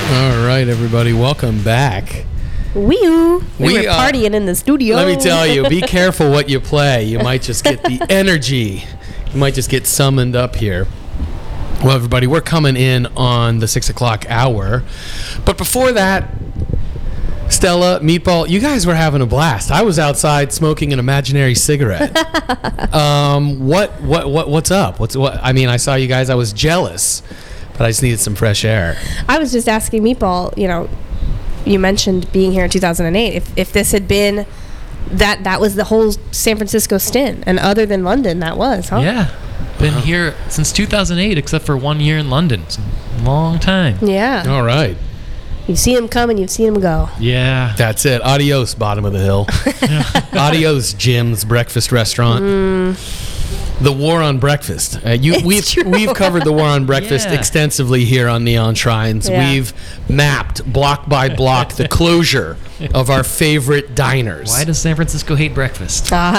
All right, everybody, welcome back. We were partying in the studio. Let me tell you, be careful what you play. You might just get the energy. You might just get summoned up here. Well, everybody, we're coming in on the 6 o'clock hour. But before that, Stella, Meatball, you guys were having a blast. I was outside smoking an imaginary cigarette. What's up? I mean, I saw you guys. I was jealous, but I just needed some fresh air. I was just asking Meatball, you mentioned being here in 2008. If this had been that was the whole San Francisco stint, and other than London, that was, huh? Yeah, been here since 2008, except for 1 year in London. It's a long time. Yeah. All right. You've seen him come and you've seen him go. Yeah. That's it. Adios, bottom of the hill. Adios, Jim's breakfast restaurant. The war on breakfast. We've covered the war on breakfast extensively here on Neon Shrines. Yeah. We've mapped block by block the closure of our favorite diners. Why does San Francisco hate breakfast? I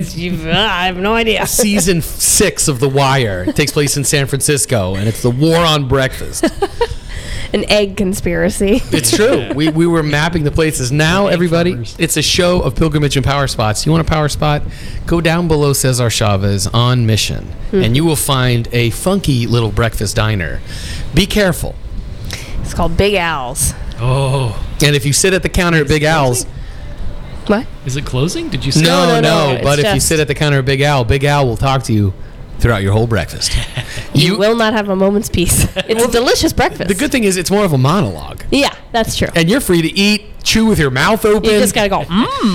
have no idea. Season 6 of The Wire. It takes place in San Francisco, and it's the war on breakfast. An egg conspiracy. It's true. We were mapping the places. Now, everybody, it's a show of pilgrimage and power spots. You want a power spot? Go down below Cesar Chavez on Mission, and you will find a funky little breakfast diner. Be careful. It's called Big Al's. Oh. And if you sit at the counter at Big Al's... What? Is it closing? Did you say? No. But if you just- sit at the counter at Big Al will talk to you throughout your whole breakfast. You will not have a moment's peace. It's a delicious breakfast. The good thing is it's more of a monologue. Yeah, that's true. And you're free to eat, chew with your mouth open. You just gotta go,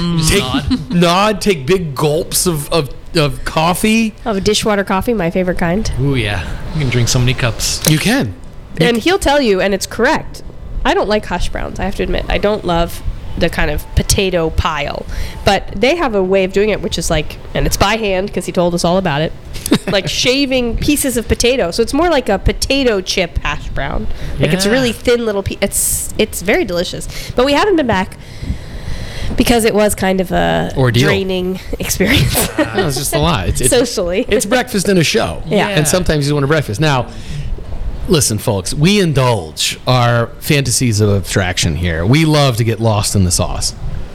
Just nod. take big gulps of coffee. I have a dishwater coffee, my favorite kind. Ooh, yeah. You can drink so many cups. You can. And he'll tell you, and it's correct, I don't like hash browns, I have to admit. I don't love the kind of potato pile. But they have a way of doing it, which is like, and it's by hand, because he told us all about it, like shaving pieces of potato. So it's more like a potato chip hash brown. Like it's a really thin little piece. It's very delicious. But we haven't been back because it was kind of a ordeal. Draining experience. No, it's just a lot. It's Socially. It's breakfast and a show. Yeah. And sometimes you want a breakfast. Now, listen, folks, we indulge our fantasies of abstraction here. We love to get lost in the sauce.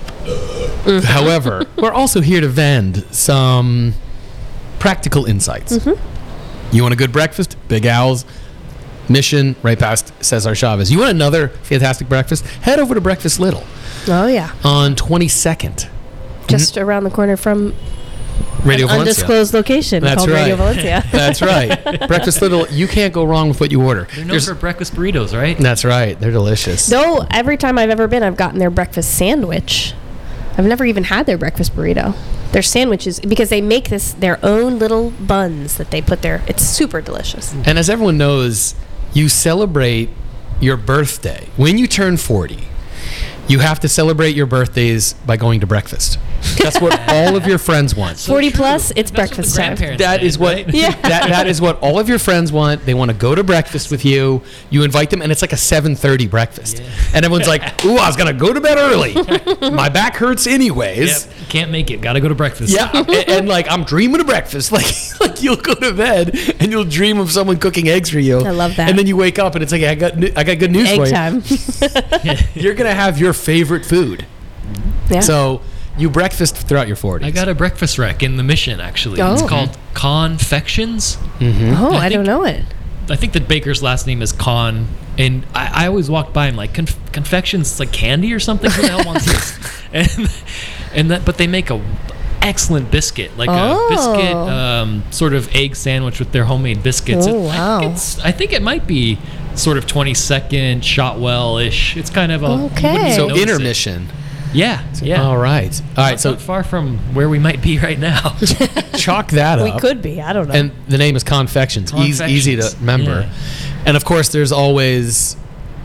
However, we're also here to vend some practical insights. You want a good breakfast? Big Al's, Mission, right past Cesar Chavez. You want another fantastic breakfast? Head over to Breakfast Little Oh, yeah. on 22nd. Just around the corner from Radio an Valencia. undisclosed location That's called right. Radio Valencia. That's right. Breakfast Little, you can't go wrong with what you order. They're known for breakfast burritos, right? That's right. They're delicious. Though every time I've ever been, I've gotten their breakfast sandwich. I've never even had their breakfast burrito. Their sandwiches, because they make their own little buns that they put there. It's super delicious. And as everyone knows, you celebrate your birthday. When you turn 40, you have to celebrate your birthdays by going to breakfast. That's what all of your friends want. 40 plus, it's That's breakfast what the time. grandparents That say, is what right? that is what all of your friends want. They want to go to breakfast with you. You invite them, and it's like a 7:30 breakfast. Yeah. And everyone's like, "Ooh, I was gonna go to bed early. My back hurts anyways." Yep. Can't make it. Gotta go to breakfast. Yeah, and like I'm dreaming of breakfast. Like you'll go to bed and you'll dream of someone cooking eggs for you. I love that. And then you wake up and it's like I got good news Egg for you. time. You're gonna have your favorite food. Yeah. So you breakfast throughout your 40s. I got a breakfast rack in the Mission, actually. Oh. It's called Confections. Oh, I think- don't know it. I think the baker's last name is Con, and I always walk by and like confections, it's like candy or something. Who the hell wants this? But they make a excellent biscuit, like a biscuit sort of egg sandwich with their homemade biscuits. Oh, wow. I think it might be sort of 22nd Shotwell-ish. It's kind of a Okay. So notice it. intermission. Yeah. All right. So Not far from where we might be right now. chalk that up. We could be. I don't know. And the name is Confections. Easy to remember. Yeah. And of course, there's always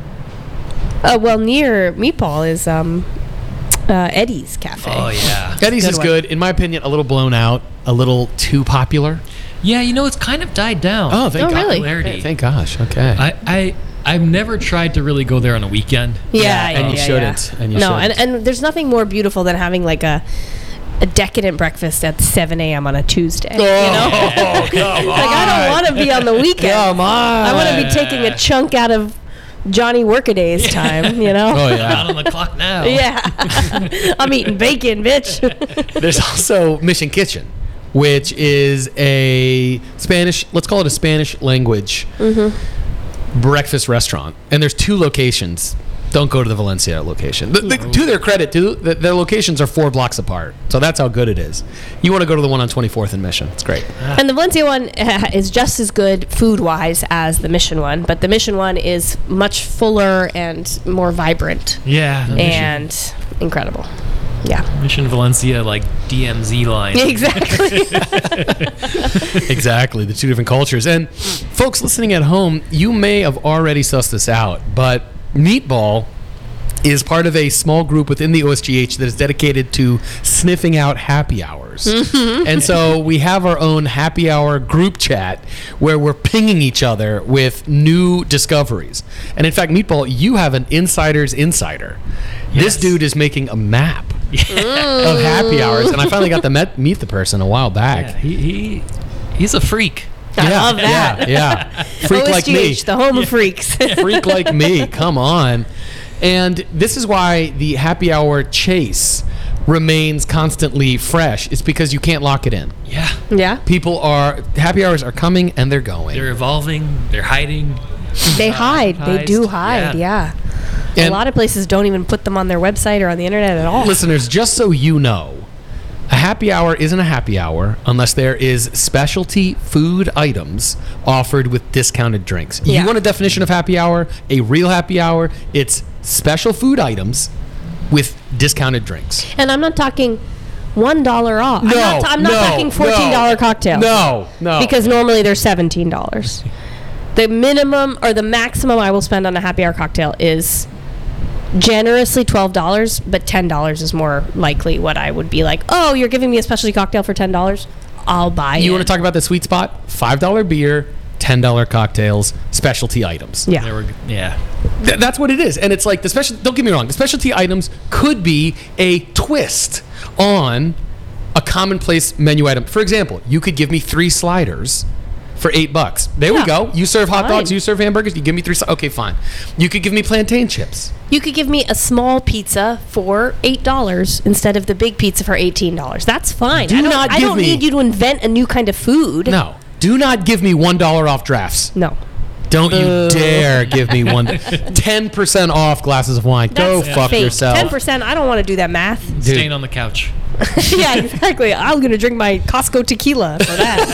well, near Meatball is Eddie's Cafe. Oh yeah. Eddie's Good is one. good. In my opinion, a little blown out, a little too popular. Yeah, it's kind of died down. Oh, thank Oh, God. really? Popularity. Hey, thank gosh. Okay. I've never tried to really go there on a weekend. and you shouldn't. And you no, shouldn't. and there's nothing more beautiful than having like a decadent breakfast at 7 a.m. on a Tuesday. Oh, You know? come on. Like, I don't want to be on the weekend. Come on. I want to be taking a chunk out of Johnny Workaday's time, you know? Oh, Not yeah. on the clock now. Yeah. I'm eating bacon, bitch. There's also Mission Kitchen, which is a Spanish, let's call it a Spanish language breakfast restaurant. And there's 2 locations. Don't go to the Valencia location. To their credit, their locations are 4 blocks apart. So that's how good it is. You want to go to the one on 24th and Mission. It's great. And the Valencia one is just as good food-wise as the Mission one, but the Mission one is much fuller and more vibrant Yeah. the and incredible. Yeah. Mission Valencia, like DMZ line. Exactly. Exactly, the 2 different cultures. And folks listening at home, you may have already sussed this out, but Meatball is part of a small group within the OSGH that is dedicated to sniffing out happy hours. And so we have our own happy hour group chat where we're pinging each other with new discoveries. And in fact, Meatball, you have an insider's insider. This Yes. dude is making a map of happy hours. And I finally got to meet the person a while back. Yeah, he's a freak. I love that. Yeah. Freak like me. OSGH, the home of freaks. Freak like me. Come on. And this is why the happy hour chase remains constantly fresh. It's because you can't lock it in. Yeah. Yeah. Happy hours are coming and they're going. They're evolving. They're hiding. They hide. They do hide. Yeah. A And lot of places don't even put them on their website or on the internet at all. listeners, just so you know, a happy hour isn't a happy hour unless there is specialty food items offered with discounted drinks. Yeah. You want a definition of happy hour? A real happy hour? It's special food items with discounted drinks. And I'm not talking $1 off. I'm not talking $14 cocktails. No. Because normally they're $17. The minimum or the maximum I will spend on a happy hour cocktail is generously $12, but $10 is more likely what I would be like, oh, you're giving me a specialty cocktail for $10? I'll buy it. You want to talk about the sweet spot? $5 beer, $10 cocktails, specialty items. Yeah. That's what it is. And it's like don't get me wrong, the specialty items could be a twist on a commonplace menu item. For example, you could give me 3 sliders for $8. There we Yeah. go. You serve hot dogs, Fine. you serve hamburgers, you give me 3 okay, fine. You could give me plantain chips. You could give me a small pizza for $8 instead of the big pizza for $18. That's fine. I don't need you to invent a new kind of food. No. Do not give me $1 off drafts. No. Don't you dare give me 10% off glasses of wine. Go That's fuck fake. yourself. 10%, I don't want to do that math. Dude. Staying on the couch. Yeah, exactly. I'm going to drink my Costco tequila for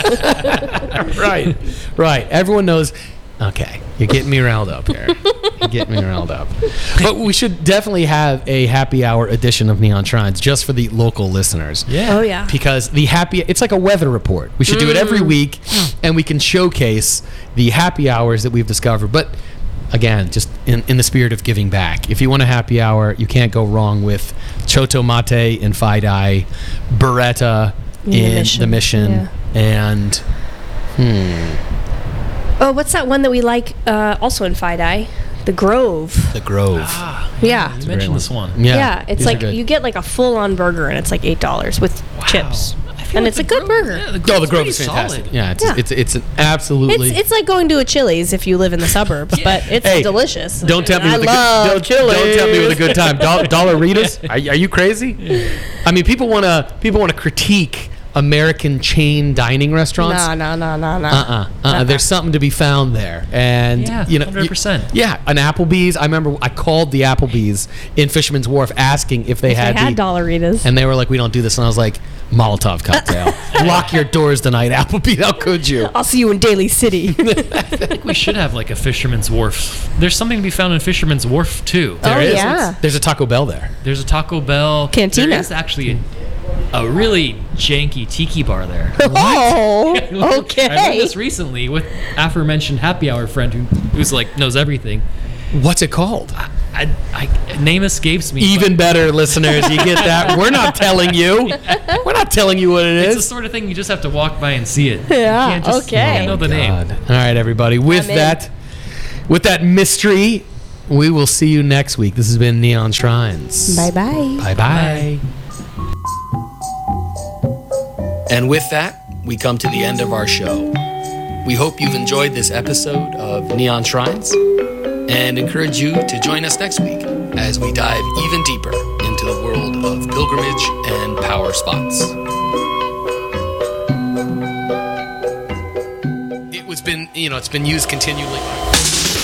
that. Right. Everyone knows. Okay, you're getting me riled up here. You're getting me riled up. But we should definitely have a happy hour edition of Neon Shrines just for the local listeners. Yeah. Oh, yeah. Because it's like a weather report. We should do it every week, and we can showcase the happy hours that we've discovered. But again, just in the spirit of giving back. If you want a happy hour, you can't go wrong with Choto Mate in Fidei, Beretta in the Mission, yeah. and Oh, what's that one that we like also in Fidei? The Grove. the Grove. Yeah. You great mentioned one. this one. Yeah, it's these are like good. you get like a full-on burger and it's like $8 with chips. I feel And like it's a the good Grove- burger. Yeah, the Oh, the Grove's Grove pretty is fantastic. solid. Yeah, Yeah. it's an absolutely. It's like going to a Chili's if you live in the suburbs, but it's Hey, delicious. Don't tempt me I with love don't tempt me with a good time. Dollaritas? Are you crazy? Yeah. I mean, people want to critique American chain dining restaurants. No. There's something to be found there, and Yeah, 100%. Yeah, an Applebee's. I remember I called the Applebee's in Fisherman's Wharf asking if they They had had the, Dollaritas. and they were like, "We don't do this," and I was like, "Molotov cocktail, lock your doors tonight, Applebee's. How could you?" I'll see you in Daly City. I think we should have like a Fisherman's Wharf. There's something to be found in Fisherman's Wharf too. Oh, yeah. There's a Taco Bell there. There's a Taco Bell. Cantina. There is actually a really janky tiki bar there. Oh, I learned okay. this recently with aforementioned happy hour friend who's like knows everything. What's it called? Name escapes me. Even better, listeners. You get that? We're not telling you. We're not telling you what it it's the is. sort of thing you just have to walk by and see it. Yeah, You can't just, okay. You can't know the name. God. All right, everybody. With I'm in. that mystery, we will see you next week. This has been Neon Shrines. Bye-bye. Bye-bye. And with that, we come to the end of our show. We hope you've enjoyed this episode of Neon Shrines. and encourage you to join us next week as we dive even deeper into the world of pilgrimage and power spots. It's been used continually.